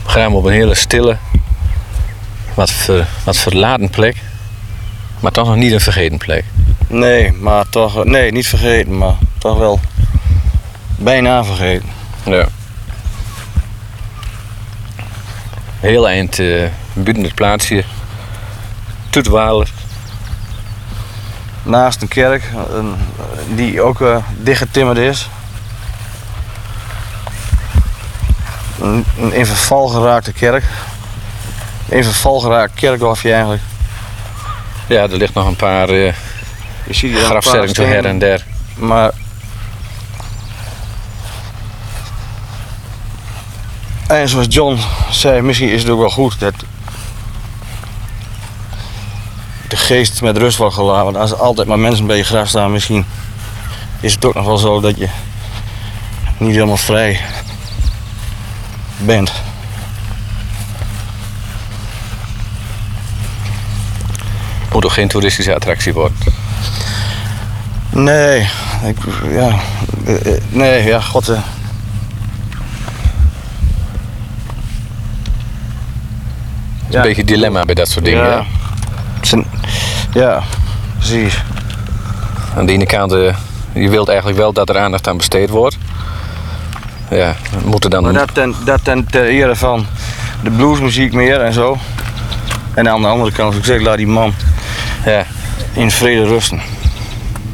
Graam op een hele stille, wat verlaten plek. Maar toch nog niet een vergeten plek. Nee, maar toch... Nee, niet vergeten, maar toch wel bijna vergeten. Ja. Heel eind buiten het plaatsje. Toetwaler. Naast een kerk, die ook dichtgetimmerd is. Een in verval geraakte kerk. In verval geraakt kerkdorfje eigenlijk. Ja, er ligt nog een paar Je ziet hier grafstellingen zo her en der. Maar... En zoals John zei, misschien is het ook wel goed dat de geest met rust wordt gelaten. Want als er altijd maar mensen bij je graf staan, misschien is het ook nog wel zo dat je niet helemaal vrij bent. Moet toch geen toeristische attractie worden? Nee, god. Het is een beetje een dilemma bij dat soort dingen. Ja, ja, precies. Aan de ene kant, je wilt eigenlijk wel dat er aandacht aan besteed wordt. Ja, moet er dan... Maar dat ten ere van de bluesmuziek meer en zo. En aan de andere kant, ik zeg, laat die man Ja. in vrede rusten.